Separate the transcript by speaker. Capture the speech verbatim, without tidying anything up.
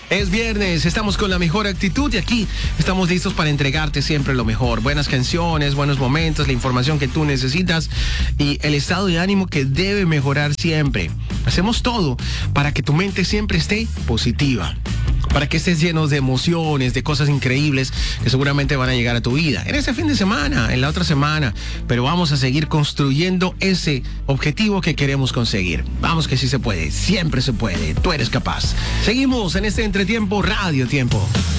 Speaker 1: Es viernes, estamos con la mejor actitud y aquí estamos listos para entregarte siempre lo mejor. Buenas canciones, buenos momentos, la información que tú necesitas y el estado de ánimo que debe mejorar siempre. Hacemos todo para que tu mente siempre esté positiva, para que estés lleno de emociones, de cosas increíbles que seguramente van a llegar a tu vida en este fin de semana, en la otra semana, pero vamos a seguir construyendo ese objetivo que queremos conseguir. Vamos que sí se puede, siempre se puede, tú eres capaz. Seguimos en este Entretiempo Radio Tiempo.